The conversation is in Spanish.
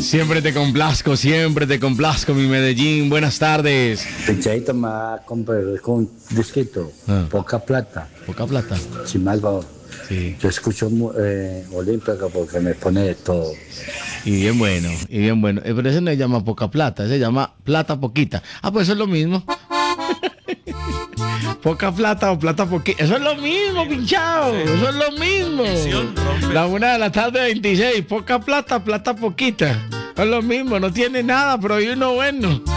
Siempre te complazco, mi Medellín. Buenas tardes. Pichadito me va a comprar con un disquito, poca plata. Poca plata. Sin más valor. Sí. Yo escucho Olímpica porque me pone de todo. Y bien bueno. Pero ese no se llama poca plata, se llama plata poquita. Ah, pues eso es lo mismo. Poca plata o plata poquita. Eso es lo mismo, pinchado. Eso es lo mismo. La 1:26. Poca plata, plata poquita. Es lo mismo, no tiene nada, pero hay uno bueno.